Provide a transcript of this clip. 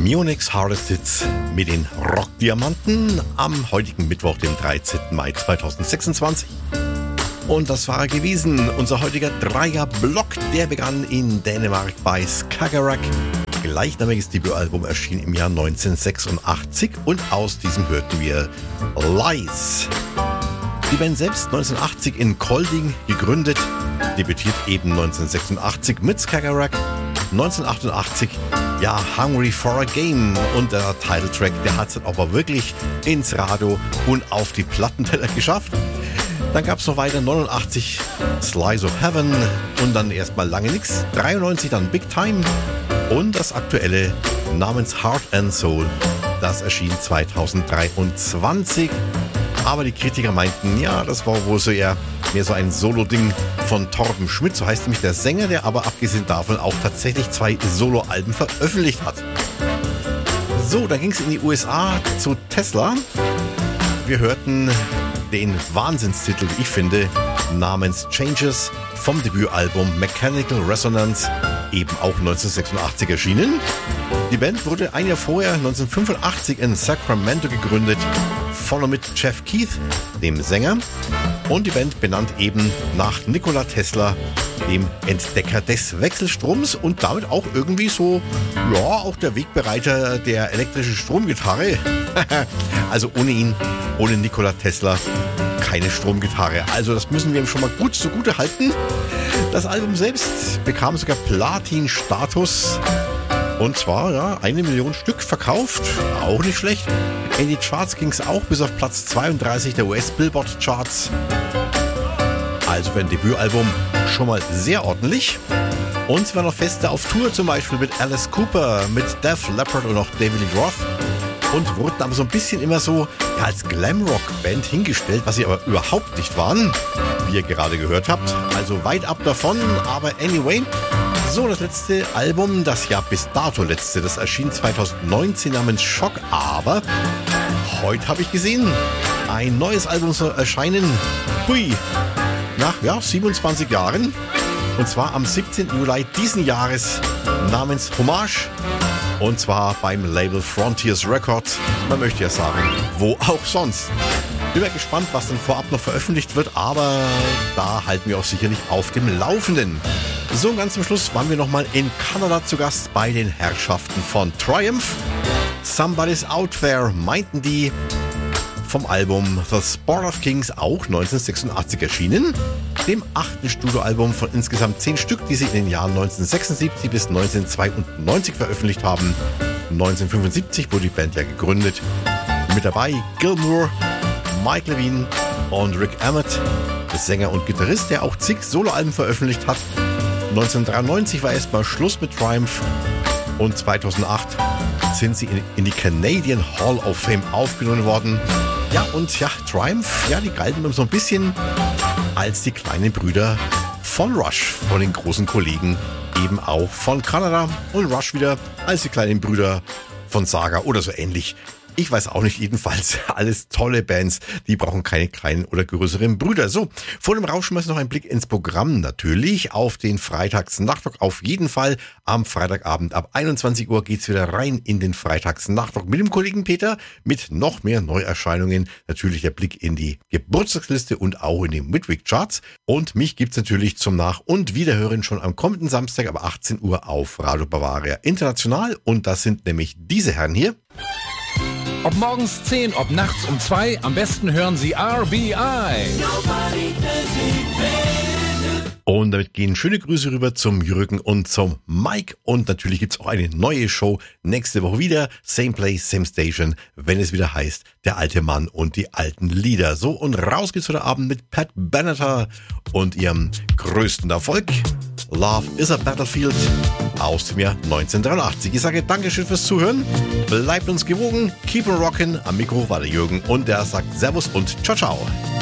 Munich's Hardest Hits mit den Rockdiamanten am heutigen Mittwoch, dem 13. Mai 2026. Und das war gewesen, unser heutiger Dreierblock, der begann in Dänemark bei Skagerrak. Gleichnamiges Debütalbum erschien im Jahr 1986 und aus diesem hörten wir Lies. Die Band selbst 1980 in Kolding gegründet, debütiert eben 1986 mit Skagerrak. 1988, ja, Hungry for a Game, und der Titeltrack, der hat es dann aber wirklich ins Radio und auf die Plattenteller geschafft. Dann gab es noch weiter 89 Slice of Heaven und dann erstmal lange nichts. 93 dann Big Time und das aktuelle namens Heart and Soul, das erschien 2023. Aber die Kritiker meinten, ja, das war wohl so eher mehr so ein Solo-Ding von Torben Schmidt, so heißt nämlich der Sänger, der aber abgesehen davon auch tatsächlich 2 Solo-Alben veröffentlicht hat. So, dann ging es in die USA zu Tesla. Wir hörten den Wahnsinnstitel, wie ich finde, namens Changes vom Debütalbum Mechanical Resonance, eben auch 1986 erschienen. Die Band wurde ein Jahr vorher, 1985, in Sacramento gegründet, von mit Jeff Keith, dem Sänger, und die Band benannt eben nach Nikola Tesla, dem Entdecker des Wechselstroms und damit auch irgendwie so, ja, auch der Wegbereiter der elektrischen Stromgitarre. Also ohne ihn, ohne Nikola Tesla, keine Stromgitarre. Also das müssen wir ihm schon mal gut zugute halten. Das Album selbst bekam sogar Platin-Status. Und zwar, ja, 1 Million Stück verkauft. Auch nicht schlecht. In die Charts ging es auch bis auf Platz 32 der US-Billboard-Charts. Also für ein Debütalbum schon mal sehr ordentlich. Und sie waren noch fester auf Tour, zum Beispiel mit Alice Cooper, mit Def Leppard und auch David Lee Roth. Und wurden aber so ein bisschen immer so, ja, als Glamrock-Band hingestellt, was sie aber überhaupt nicht waren, wie ihr gerade gehört habt. Also weit ab davon, aber anyway. So, das letzte Album, das ja bis dato letzte, das erschien 2019 namens Schock, aber heute habe ich gesehen, ein neues Album soll erscheinen. Hui, nach 27 Jahren, und zwar am 17. Juli diesen Jahres, namens Hommage, und zwar beim Label Frontiers Records. Man möchte ja sagen, wo auch sonst. Bin mal gespannt, was dann vorab noch veröffentlicht wird, aber da halten wir auch sicherlich auf dem Laufenden. So, ganz zum Schluss waren wir nochmal in Kanada zu Gast bei den Herrschaften von Triumph. Somebody's Out There meinten die, vom Album The Sport of Kings, auch 1986 erschienen, dem 8. Studioalbum von insgesamt 10 Stück, die sie in den Jahren 1976 bis 1992 veröffentlicht haben. 1975 wurde die Band ja gegründet. Mit dabei Gilmour, Mike Levine und Rick Emmett, der Sänger und Gitarrist, der auch zig Soloalben veröffentlicht hat. 1993 war erstmal Schluss mit Triumph und 2008 sind sie in die Canadian Hall of Fame aufgenommen worden. Ja, und ja, Triumph, ja, die galten immer so ein bisschen als die kleinen Brüder von Rush, von den großen Kollegen eben auch von Kanada, und Rush wieder als die kleinen Brüder von Saga oder so ähnlich. Ich weiß auch nicht, jedenfalls alles tolle Bands, die brauchen keine kleinen oder größeren Brüder. So, vor dem Rausschmeißen noch ein Blick ins Programm natürlich auf den Freitagsnachtrock. Auf jeden Fall am Freitagabend ab 21 Uhr geht's wieder rein in den Freitagsnachtrock mit dem Kollegen Peter, mit noch mehr Neuerscheinungen. Natürlich der Blick in die Geburtstagsliste und auch in die Midweek-Charts. Und mich gibt's natürlich zum Nach- und Wiederhören schon am kommenden Samstag ab 18 Uhr auf Radio Bavaria International. Und das sind nämlich diese Herren hier. Ob morgens 10, ob nachts um 2, am besten hören Sie RBI. Und damit gehen schöne Grüße rüber zum Jürgen und zum Mike. Und natürlich gibt's auch eine neue Show nächste Woche wieder. Same Place, Same Station, wenn es wieder heißt, der alte Mann und die alten Lieder. So, und raus geht's heute Abend mit Pat Benatar und ihrem größten Erfolg. Love is a Battlefield aus dem Jahr 1983. Ich sage Dankeschön fürs Zuhören. Bleibt uns gewogen. Keep on rockin'. Am Mikro war der Jürgen und der sagt Servus und ciao, ciao.